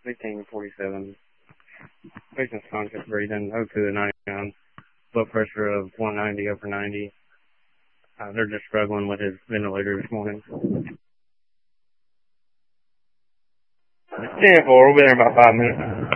1847. Patient's conscious breathing, O2 to 99. Blood pressure of 190 over 90. They're just struggling with his ventilator this morning. 10-4, we'll be there in about 5 minutes.